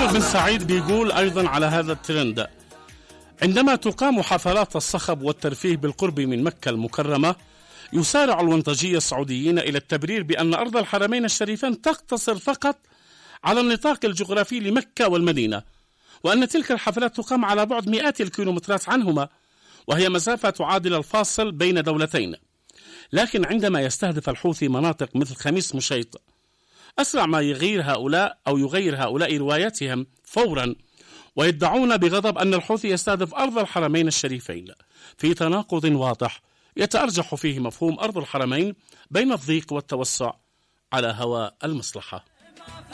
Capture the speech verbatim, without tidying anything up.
يوسف بن سعيد بيقول أيضا على هذا الترند: عندما تقام حفلات الصخب والترفيه بالقرب من مكة المكرمة، يسارع الونطجية السعوديين إلى التبرير بأن أرض الحرمين الشريفين تقتصر فقط على النطاق الجغرافي لمكة والمدينة، وأن تلك الحفلات تقام على بعد مئات الكيلومترات عنهما، وهي مسافة تعادل الفاصل بين دولتين. لكن عندما يستهدف الحوثي مناطق مثل خميس مشيط، أسرع ما يغير هؤلاء أو يغير هؤلاء روايتهم فورا، ويدعون بغضب أن الحوثي يستهدف أرض الحرمين الشريفين، في تناقض واضح يتأرجح فيه مفهوم أرض الحرمين بين الضيق والتوسع على هوى المصلحة.